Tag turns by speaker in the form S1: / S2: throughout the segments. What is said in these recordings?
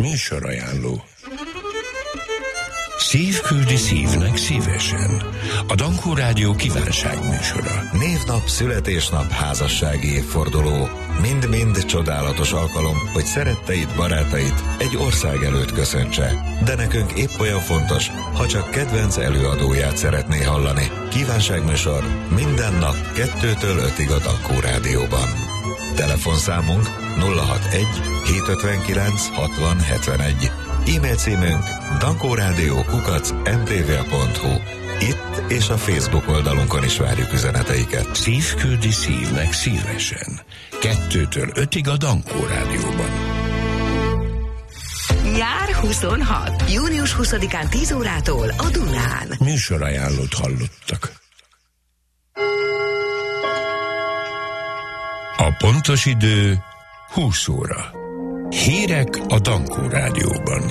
S1: Műsorajánló. Szív küldi szívnek szívesen. A Dankó Rádió kívánságműsora.
S2: Névnap, születésnap, házassági évforduló. Mind-mind csodálatos alkalom, hogy szeretteid, barátait egy ország előtt köszöntse. De nekünk épp olyan fontos, ha csak kedvenc előadóját szeretné hallani. Kívánságműsor minden nap 2-től 5-ig a Dankó Rádióban. Telefonszámunk 061 759 60 71. E-mail címünk dankórádió@mtva.hu. Itt és a Facebook oldalunkon is várjuk üzeneteiket.
S1: Szív küldi szívnek szívesen. 2-től 5-ig a Dankó Rádióban.
S3: Nyár 26. Június 20-án 10 órától a Dunán.
S1: Műsorajánlót hallottak. A pontos idő 20 óra. Hírek a Dankó Rádióban.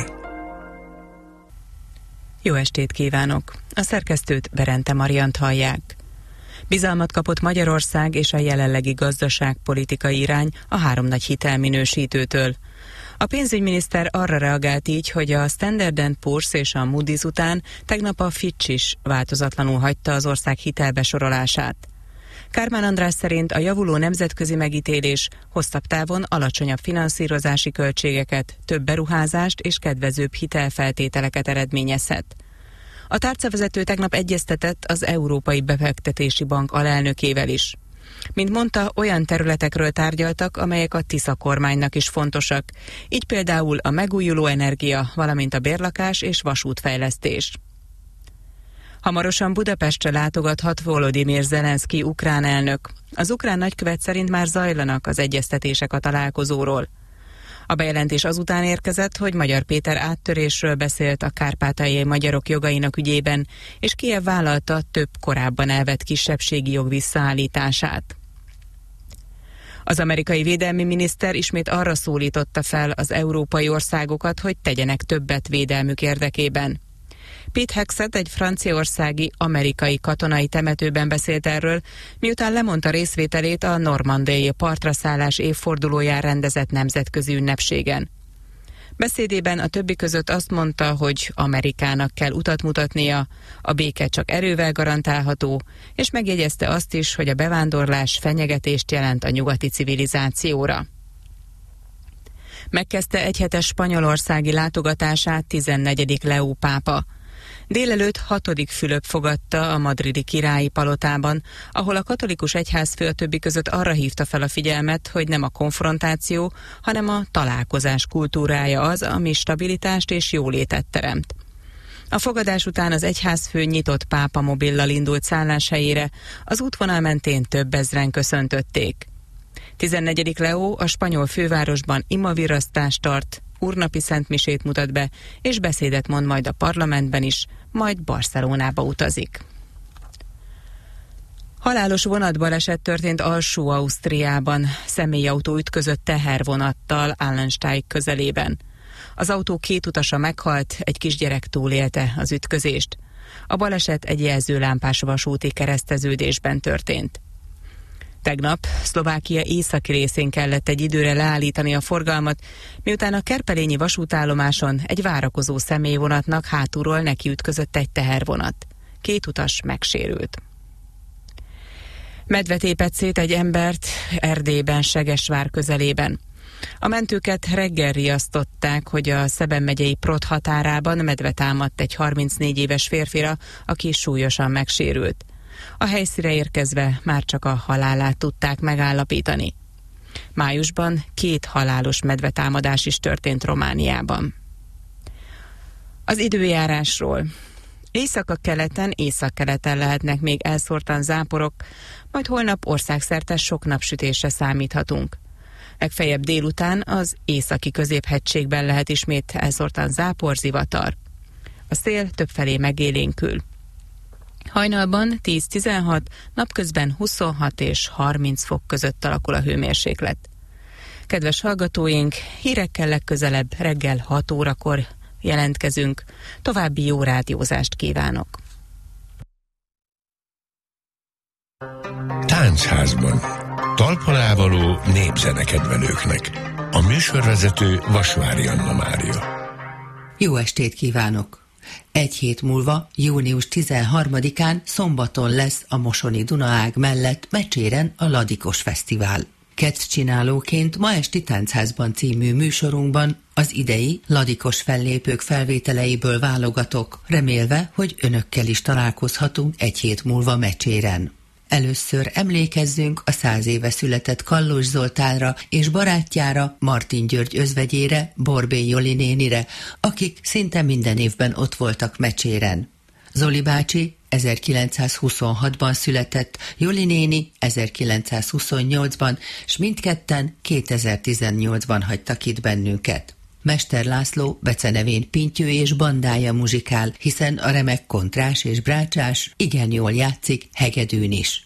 S4: Jó estét kívánok! A szerkesztőt, Berente Mariant hallják. Bizalmat kapott Magyarország és a jelenlegi gazdaságpolitikai irány a 3 nagy hitelminősítőtől. A pénzügyminiszter arra reagált így, hogy a Standard & Poor's és a Moody's után tegnap a Fitch is változatlanul hagyta az ország hitelbesorolását. Kármán András szerint a javuló nemzetközi megítélés hosszabb távon alacsonyabb finanszírozási költségeket, több beruházást és kedvezőbb hitelfeltételeket eredményezhet. A tárcavezető tegnap egyeztetett az Európai Befektetési Bank alelnökével is. Mint mondta, olyan területekről tárgyaltak, amelyek a Tisza kormánynak is fontosak, így például a megújuló energia, valamint a bérlakás és vasútfejlesztés. Hamarosan Budapestre látogathat Volodymyr Zelenszky ukrán elnök. Az ukrán nagykövet szerint már zajlanak az egyeztetések a találkozóról. A bejelentés azután érkezett, hogy Magyar Péter áttörésről beszélt a kárpátaljai magyarok jogainak ügyében, és Kijev vállalta több korábban elvett kisebbségi jog visszaállítását. Az amerikai védelmi miniszter ismét arra szólította fel az európai országokat, hogy tegyenek többet védelmük érdekében. Pete Hegseth egy franciaországi amerikai katonai temetőben beszélt erről, miután lemondta részvételét a normandiai partraszállás évfordulóján rendezett nemzetközi ünnepségen. Beszédében a többi között azt mondta, hogy Amerikának kell utat mutatnia, a béke csak erővel garantálható, és megjegyezte azt is, hogy a bevándorlás fenyegetést jelent a nyugati civilizációra. Megkezdte egyhetes spanyolországi látogatását 14. Leó pápa. Délelőtt 6. Fülöp fogadta a madridi királyi palotában, ahol a katolikus egyházfő a többi között arra hívta fel a figyelmet, hogy nem a konfrontáció, hanem a találkozás kultúrája az, ami stabilitást és jólétet teremt. A fogadás után az egyházfő nyitott pápa mobillal indult szálláshelyére, az útvonal mentén több ezren köszöntötték. 14. Leó a spanyol fővárosban imavirasztást tart, úrnapi szentmisét mutat be, és beszédet mond majd a parlamentben is, majd Barcelonába utazik. Halálos vonatbaleset történt Alsó-Ausztriában. Személyautó ütközött tehervonattal Allensteig közelében. Az autó 2 utasa meghalt, egy kisgyerek túlélte az ütközést. A baleset egy jelzőlámpás vasúti kereszteződésben történt. Tegnap Szlovákia északi részén kellett egy időre leállítani a forgalmat, miután a kerpelényi vasútállomáson egy várakozó személyvonatnak hátulról nekiütközött egy tehervonat. 2 utas megsérült. Medve tépett szét egy embert Erdélyben, Segesvár közelében. A mentőket reggel riasztották, hogy a Szeben megyei Prot határában medve támadt egy 34 éves férfira, aki súlyosan megsérült. A helyszínre érkezve már csak a halálát tudták megállapítani. Májusban 2 halálos medvetámadás is történt Romániában. Az időjárásról. Északa-keleten, északkeleten lehetnek még elszórtan záporok, majd holnap országszerte sok napsütésre számíthatunk. Legfeljebb délután az északi középhegységben lehet ismét elszórtan zápor, zivatar. A szél többfelé megélénkül. Hajnalban 10-16, napközben 26 és 30 fok között alakul a hőmérséklet. Kedves hallgatóink, hírekkel legközelebb reggel 6 órakor jelentkezünk. További jó rádiózást kívánok!
S1: Táncházban. Talpon ávaló népzenekedvelőknek. A műsorvezető Vasvári Anna Mária.
S5: Jó estét kívánok! Egy hét múlva, június 13-án szombaton lesz a Mosoni Dunaág mellett Mecséren a Ladikos Fesztivál. Kedvcsinálóként ma esti Táncházban című műsorunkban az idei Ladikos fellépők felvételeiből válogatok, remélve, hogy önökkel is találkozhatunk egy hét múlva Mecséren. Először emlékezzünk a 100 éve született Kallós Zoltánra és barátjára, Martin György özvegyére, Borbély Joli nénire, akik szinte minden évben ott voltak Mecséren. Zoli bácsi 1926-ban született, Joli néni 1928-ban, s mindketten 2018-ban hagytak itt bennünket. Mester László becenevén Pintyő és bandája muzsikál, hiszen a remek kontrás és brácsás igen jól játszik hegedűn is.